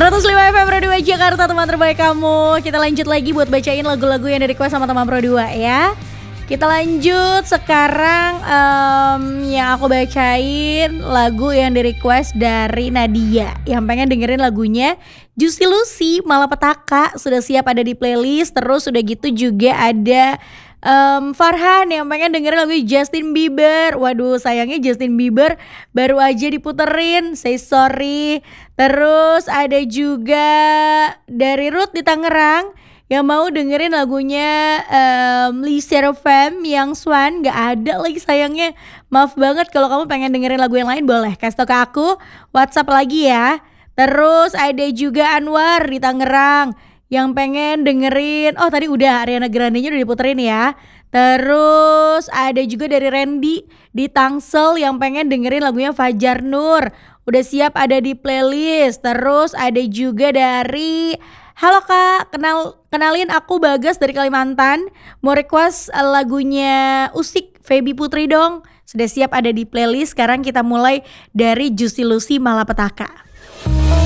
105 FM Pro 2 Jakarta, teman terbaik kamu. Kita lanjut lagi buat bacain lagu-lagu yang di-request sama teman Pro 2 ya. Kita lanjut sekarang yang aku bacain lagu yang di-request dari Nadia yang pengen dengerin lagunya Juicy Lucy Malapetaka. Sudah siap ada di playlist. Terus udah gitu juga ada Farhan yang pengen dengerin lagu Justin Bieber. Waduh, sayangnya Justin Bieber baru aja diputerin, say sorry. Terus ada juga dari Ruth di Tangerang yang mau dengerin lagunya Lee Serafem yang Swan. Gak ada lagi sayangnya. Maaf banget, kalau kamu pengen dengerin lagu yang lain boleh kasih tau ke aku, WhatsApp lagi ya. Terus ada juga Anwar di Tangerang yang pengen dengerin, oh tadi udah Ariana Grande-nya udah diputerin ya. Terus ada juga dari Randy di Tangsel yang pengen dengerin lagunya Fajar Nur. Udah siap ada di playlist. Terus ada juga dari halo Kak, kenalin aku Bagas dari Kalimantan. Mau request lagunya Usik Feby Putri dong. Sudah siap ada di playlist. Sekarang kita mulai dari Juicy Lucy Malapetaka.